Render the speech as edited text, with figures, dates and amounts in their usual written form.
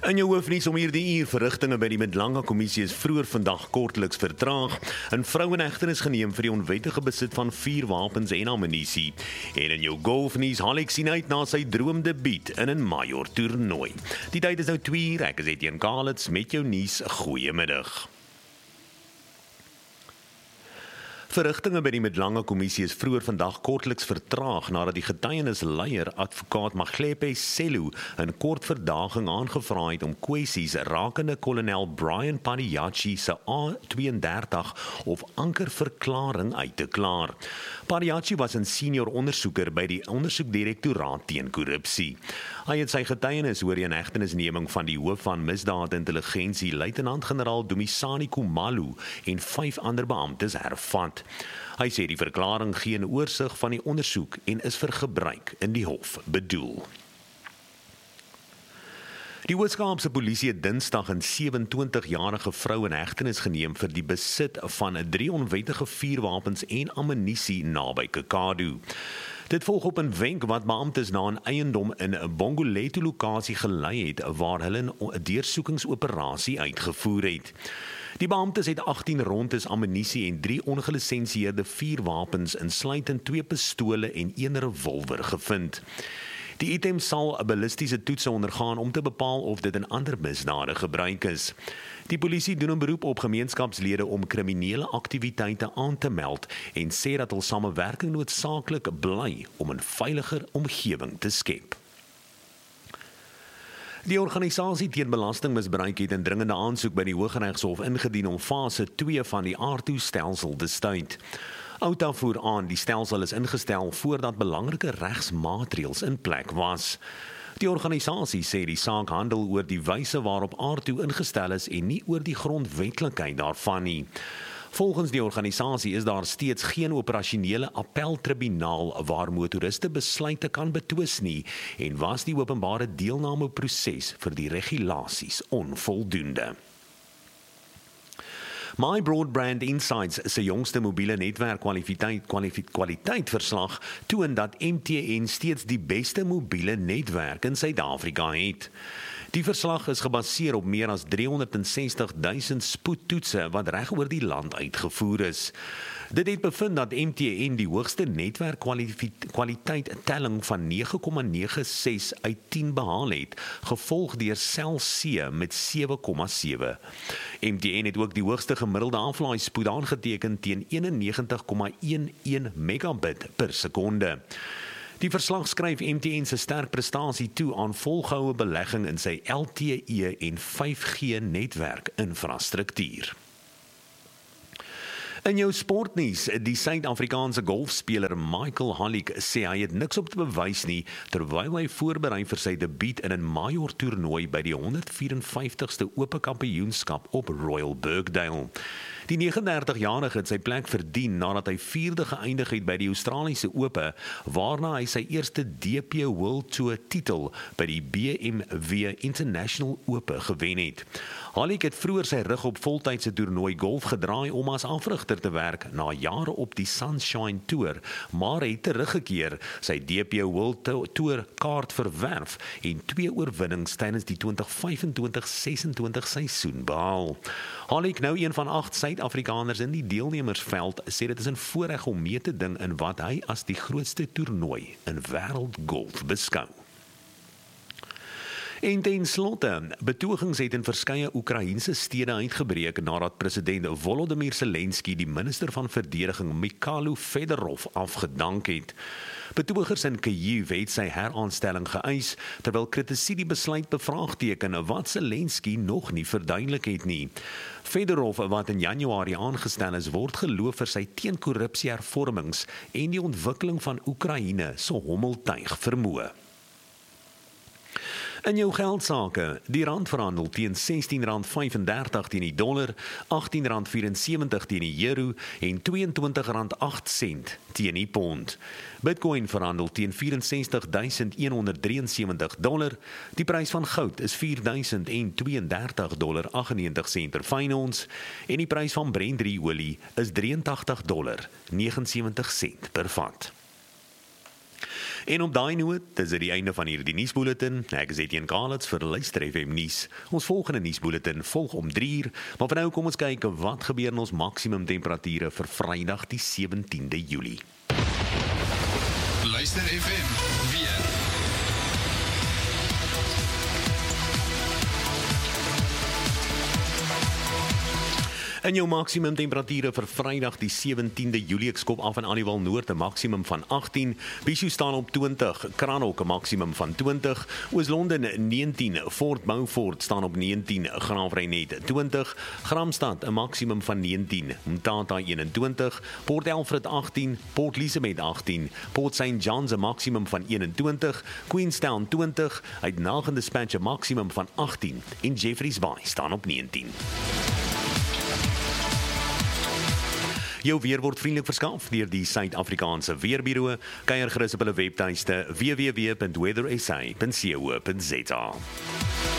In jou hoofnuus om hierdie uur, verrigtinge by die Mdlanga Kommissie is vroeër vandag kortliks vertraag. 'n Vrou in hegtenis geneem vir die onwettige besit van vuurwapens en ammunisie. En in jou golfnuus, Halleck sien uit na sy droomdebuut in 'n Major toernooi. Die tyd is nou 2:00, ek is Etienne Kalitz met jou nuus. Goeiemiddag. Verrigtinge by die Mdlanga Kommissie is vroeër vandag kortliks vertraag nadat die getuienisleier advokaat Maglepe Sello 'n kort verdaging aangevra het om kwessies rakende kolonel Brian Padiachi se A32 of ankerverklaring uit te klaar. Padiachi was 'n senior ondersoeker by die ondersoekdirektoraat teen korrupsie. Hy het sy getuienis oor die inhegtenisneming van die hoof van misdaadintelligensie, luitenant-generaal Dumisani Khumalo en 5 ander beamptes hervat. Hy sê die verklaring gee 'n oorsig van die ondersoek en is vir gebruik in die hof bedoel. Die Oos-Kaapse polisie het Dinsdag 'n 27-jarige vrou in hegtenis geneem vir die besit van 3 onwettige vuurwapens en ammunisie naby Kakadu. Dit volg op 'n wenk wat beamptes na 'n eiendom in 'n Bongoleto-lokasie gelei het waar hulle 'n deursoekingsoperasie uitgevoer het. Die beamptes het 18 rondes ammunisie en 3 ongelisensieerde vuurwapens insluitend 2 pistole en 1 revolver gevind. Die item sal 'n ballistiese toetse ondergaan om te bepaal of dit in ander misdade gebruik is. Die polisie doen 'n beroep op gemeenskapslede om kriminele aktiwiteite aan te meld en sê dat hul samewerking noodsaaklik bly om 'n veiliger omgewing te skep. Die organisasie teen belastingmisbruik het 'n dringende aansoek by die Hooggeregshof ingedien om fase 2 van die ARTO-stelsel te stuit. Outa voer aan die stelsel is ingestel voordat belangrike regsmaatreëls in plek was. Die organisasie sê die saak handel oor die wyse waarop ARTO ingestel is en nie oor die grondwetlikheid daarvan nie. Volgens die organisasie is daar steeds geen operasionele appeltribunaal waar motoriste besluite kan betwis nie en was die openbare deelnameproses vir die regulasies onvoldoende. My Broadband Insights se jongste mobiele netwerk kwaliteitverslag toon dat MTN steeds die beste mobiele netwerk in Suid-Afrika het. Die verslag is gebaseer op meer as 360,000 spoedtoetse wat reg oor die land uitgevoer is. Dit het bevind dat MTN die hoogste netwerkkwaliteit telling van 9,96 uit 10 behaal het, gevolg deur Cell C met 7,7. MTN het ook die hoogste gemiddelde aflaaispoed aangeteken teen 91,11 megabit per sekonde. Die verslag skryf MTN se sterk prestasie toe aan volgehoue belegging in sy LTE en 5G netwerkinfrastruktuur. In jou sportnuus, die Suid-Afrikaanse golfspeler Michael Halleck sê hy het niks op te bewys nie terwyl hy voorberei vir sy debuut in 'n Major toernooi by die 154ste Ope Kampioenskap op Royal Birkdale. Die 39-jarige het sy plek verdien nadat hy 4de geëindig het by die Australiese Ope, waarna hy sy eerste DP World Tour titel by die BMW International Ope gewen het. Halleck het vroeër sy rug op voltydse toernooi golf gedraai om as afrigter te werk na jare op die Sunshine Tour, maar het teruggekeer, sy DP World Tour kaart verwerf en 2 oorwinnings tydens die 2025-26 seisoen behaal. Halleck, nou een van 8 Suid-Afrikaners in die deelnemersveld, sê dit is 'n voorreg om mee te ding in wat hy as die grootste toernooi in wêreldgolf beskou. En ten slotte, betogings het in verskeie Oekraïense stede uitgebreek nadat president Volodymyr Zelensky die minister van verdediging Mykhailo Fedorov afgedank het. Betogers in Kyiv het sy heraanstelling geëis, terwyl kritici die besluit bevraagteken wat Zelensky nog nie verduidelik het nie. Fedorov, wat in Januarie aangestel is, word geloof vir sy teenkorrupsie hervormings en die ontwikkeling van Oekraïne se hommeltuig vermoë. In jou geldsake, die rand verhandel teen R16.35 teen die dollar, R18.74 teen die euro en R22.08 teen die pond. Bitcoin verhandel teen $64,173, die prys van goud is $4,032,98 per fyn ons en die prys van Brent olie is $83,79 per vat. En op daai noot is dit die einde van hierdie nuusbulletin. Ek is Etienne Kalitz vir Luister FM nuus. Ons volgende nuusbulletin volg om 3:00, maar vir nou kom ons kyk wat gebeur in ons maksimum temperature vir Vrydag die 17de Julie. Luister FM weer. In jou maksimum temperature vir Vrydag die 17de Julie, ek skop af in Anniewal Noord 'n maksimum van 18, Bishu staan op 20, Kranhoek 'n maksimum van 20, Oos-London 19, Fort Beaufort staan op 19, Graafrenet 20, Gramstad 'n maksimum van 19, Mthatha 21, Port Elfrid 18, Port Elizabeth 18, Port St John's 'n maksimum van 21, Queenstown 20, Uitenhage Dispatch 'n maksimum van 18 en Jeffreys Bay staan op 19. Jou weer word vriendelik verskaf deur die Suid-Afrikaanse Weerbureau. Kyk gerus op hulle webtuiste www.weathersa.co.za.